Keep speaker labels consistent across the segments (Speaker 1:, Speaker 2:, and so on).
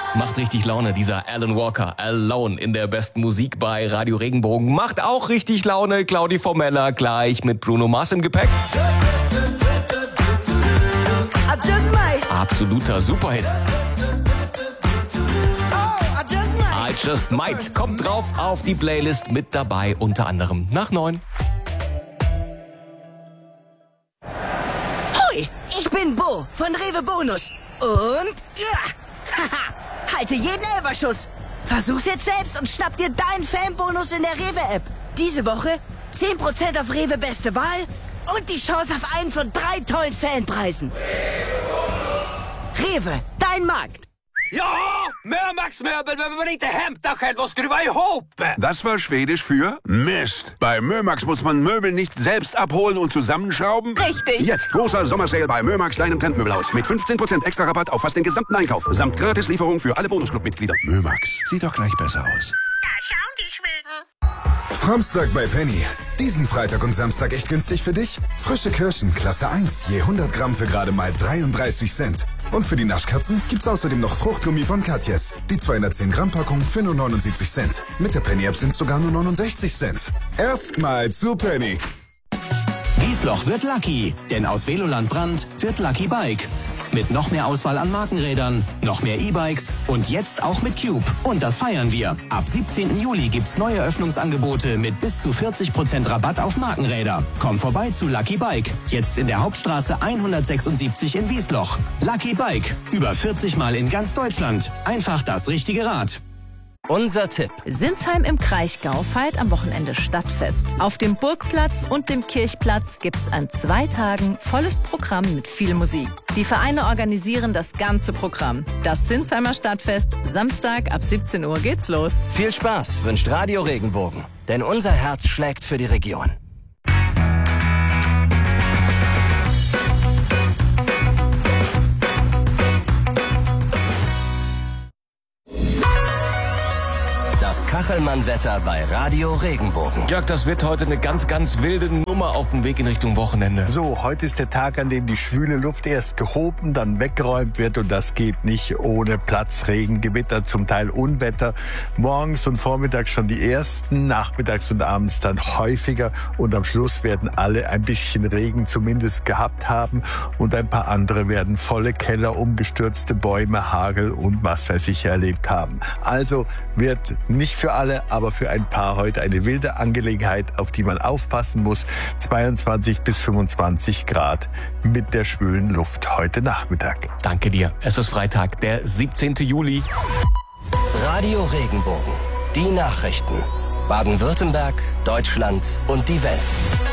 Speaker 1: Macht richtig Laune, dieser Alan Walker, Alone in der besten Musik bei Radio Regenbogen. Macht auch richtig Laune, Claudi Formeller gleich mit Bruno Mars im Gepäck. Absoluter Superhit. I Just Might kommt drauf auf die Playlist, mit dabei unter anderem nach 9.
Speaker 2: Hoi, ich bin Bo von Rewe Bonus und halte jeden Elferschuss. Versuch's jetzt selbst und schnapp dir deinen Fanbonus in der Rewe-App. Diese Woche 10% auf Rewe Beste Wahl und die Chance auf einen von 3 tollen Fanpreisen. Rewe, dein Markt.
Speaker 3: Ja, Mömax-Möbel behöver man inte hämta själv och skruva ihop.
Speaker 4: Das war Schwedisch für Mist. Bei Mömax muss man Möbel nicht selbst abholen und zusammenschrauben.
Speaker 5: Richtig.
Speaker 4: Jetzt großer Sommersale bei Mömax, deinem Trendmöbelhaus. Mit 15% extra Rabatt auf fast den gesamten Einkauf. Samt Gratislieferung für alle Bonusclub-Mitglieder. Mömax, sieht doch gleich besser aus.
Speaker 5: Da schauen die Schweden.
Speaker 6: Samstag bei Penny. Diesen Freitag und Samstag echt günstig für dich? Frische Kirschen, Klasse 1, je 100 Gramm für gerade mal 33 Cent. Und für die Naschkatzen gibt's außerdem noch Fruchtgummi von Katjes. Die 210 Gramm Packung für nur 79 Cent. Mit der Penny-App sind's sogar nur 69 Cent. Erstmal zu Penny.
Speaker 7: Wiesloch wird Lucky, denn aus Veloland Brand wird Lucky Bike. Mit noch mehr Auswahl an Markenrädern, noch mehr E-Bikes und jetzt auch mit Cube. Und das feiern wir. Ab 17. Juli gibt's neue Öffnungsangebote mit bis zu 40% Rabatt auf Markenräder. Komm vorbei zu Lucky Bike. Jetzt in der Hauptstraße 176 in Wiesloch. Lucky Bike. Über 40 Mal in ganz Deutschland. Einfach das richtige Rad.
Speaker 1: Unser Tipp.
Speaker 8: Sinsheim im Kraichgau feiert am Wochenende Stadtfest. Auf dem Burgplatz und dem Kirchplatz gibt's an 2 Tagen volles Programm mit viel Musik. Die Vereine organisieren das ganze Programm. Das Sinsheimer Stadtfest, Samstag ab 17 Uhr geht's los.
Speaker 1: Viel Spaß wünscht Radio Regenbogen, denn unser Herz schlägt für die Region. Das Kachelmann-Wetter bei Radio Regenbogen. Jörg, das wird heute eine ganz, ganz wilde Nummer auf dem Weg in Richtung Wochenende.
Speaker 9: So, heute ist der Tag, an dem die schwüle Luft erst gehoben, dann weggeräumt wird und das geht nicht ohne Platzregen, Gewitter, zum Teil Unwetter. Morgens und vormittags schon die ersten, nachmittags und abends dann häufiger und am Schluss werden alle ein bisschen Regen zumindest gehabt haben und ein paar andere werden volle Keller, umgestürzte Bäume, Hagel und was weiß ich erlebt haben. Also wird nicht für alle, aber für ein paar heute eine wilde Angelegenheit, auf die man aufpassen muss. 22 bis 25 Grad mit der schwülen Luft heute Nachmittag.
Speaker 1: Danke dir. Es ist Freitag, der 17. Juli. Radio Regenbogen. Die Nachrichten. Baden-Württemberg, Deutschland und die Welt.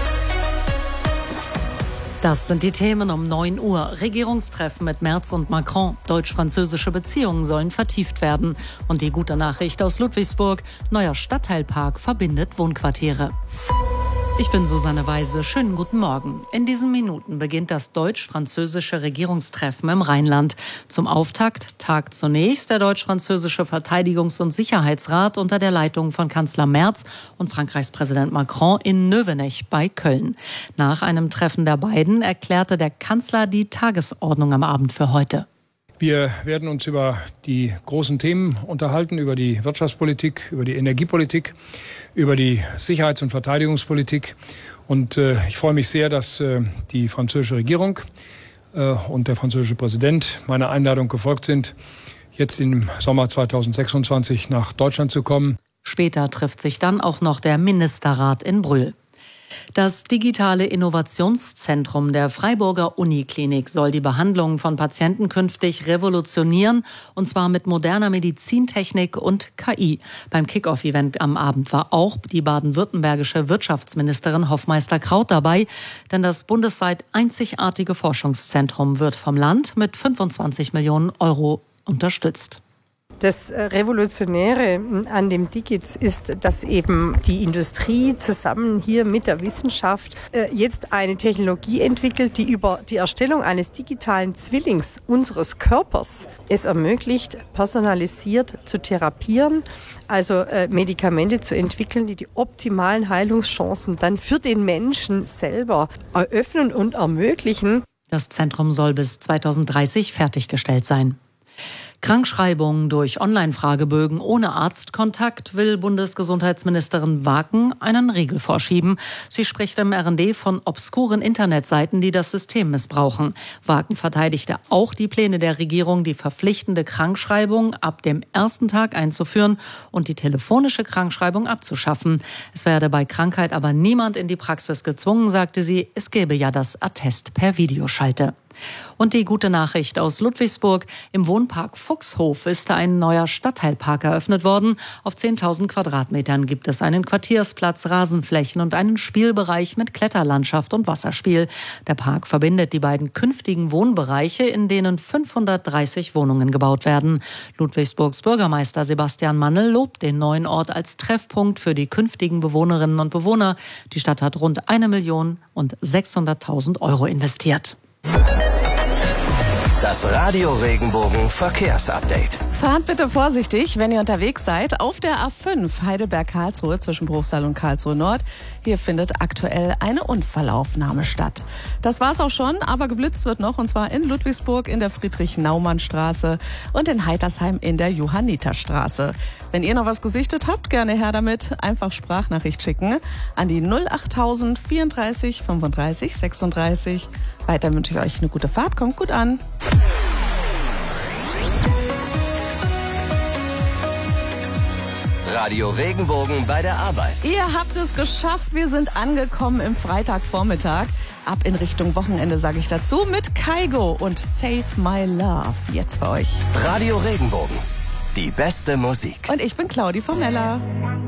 Speaker 10: Das sind die Themen um 9 Uhr. Regierungstreffen mit Merz und Macron. Deutsch-französische Beziehungen sollen vertieft werden. Und die gute Nachricht aus Ludwigsburg. Neuer Stadtteilpark verbindet Wohnquartiere. Ich bin Susanne Weise. Schönen guten Morgen. In diesen Minuten beginnt das deutsch-französische Regierungstreffen im Rheinland. Zum Auftakt tagt zunächst der deutsch-französische Verteidigungs- und Sicherheitsrat unter der Leitung von Kanzler Merz und Frankreichs Präsident Macron in Növenech bei Köln. Nach einem Treffen der beiden erklärte der Kanzler die Tagesordnung am Abend für heute.
Speaker 11: Wir werden uns über die großen Themen unterhalten, über die Wirtschaftspolitik, über die Energiepolitik, über die Sicherheits- und Verteidigungspolitik. Und ich freue mich sehr, dass die französische Regierung und der französische Präsident meiner Einladung gefolgt sind, jetzt im Sommer 2026 nach Deutschland zu kommen.
Speaker 10: Später trifft sich dann auch noch der Ministerrat in Brühl. Das digitale Innovationszentrum der Freiburger Uniklinik soll die Behandlung von Patienten künftig revolutionieren, und zwar mit moderner Medizintechnik und KI. Beim Kick-Off-Event am Abend war auch die baden-württembergische Wirtschaftsministerin Hoffmeister-Kraut dabei, denn das bundesweit einzigartige Forschungszentrum wird vom Land mit 25 Millionen Euro unterstützt.
Speaker 12: Das Revolutionäre an dem Digits ist, dass eben die Industrie zusammen hier mit der Wissenschaft jetzt eine Technologie entwickelt, die über die Erstellung eines digitalen Zwillings unseres Körpers es ermöglicht, personalisiert zu therapieren, also Medikamente zu entwickeln, die die optimalen Heilungschancen dann für den Menschen selber eröffnen und ermöglichen.
Speaker 10: Das Zentrum soll bis 2030 fertiggestellt sein. Krankschreibung durch Online-Fragebögen ohne Arztkontakt will Bundesgesundheitsministerin Waken einen Riegel vorschieben. Sie spricht im RND von obskuren Internetseiten, die das System missbrauchen. Waken verteidigte auch die Pläne der Regierung, die verpflichtende Krankschreibung ab dem ersten Tag einzuführen und die telefonische Krankschreibung abzuschaffen. Es werde bei Krankheit aber niemand in die Praxis gezwungen, sagte sie. Es gäbe ja das Attest per Videoschalte. Und die gute Nachricht aus Ludwigsburg. Im Wohnpark Fuchshof ist ein neuer Stadtteilpark eröffnet worden. Auf 10.000 Quadratmetern gibt es einen Quartiersplatz, Rasenflächen und einen Spielbereich mit Kletterlandschaft und Wasserspiel. Der Park verbindet die beiden künftigen Wohnbereiche, in denen 530 Wohnungen gebaut werden. Ludwigsburgs Bürgermeister Sebastian Mannel lobt den neuen Ort als Treffpunkt für die künftigen Bewohnerinnen und Bewohner. Die Stadt hat rund 1.600.000 Euro investiert.
Speaker 1: Das Radio Regenbogen Verkehrsupdate.
Speaker 13: Fahrt bitte vorsichtig, wenn ihr unterwegs seid. Auf der A5 Heidelberg-Karlsruhe zwischen Bruchsal und Karlsruhe Nord. Hier findet aktuell eine Unfallaufnahme statt. Das war's auch schon, aber geblitzt wird noch, und zwar in Ludwigsburg in der Friedrich-Naumann-Straße und in Heitersheim in der Johanniterstraße. Wenn ihr noch was gesichtet habt, gerne her damit. Einfach Sprachnachricht schicken an die 08000 34 35 36. Weiter wünsche ich euch eine gute Fahrt. Kommt gut an.
Speaker 1: Radio Regenbogen bei der Arbeit.
Speaker 13: Ihr habt es geschafft. Wir sind angekommen im Freitagvormittag. Ab in Richtung Wochenende, sage ich dazu, mit Kaigo und Save My Love. Jetzt für euch.
Speaker 1: Radio Regenbogen. Die beste Musik.
Speaker 13: Und ich bin Claudi Formella.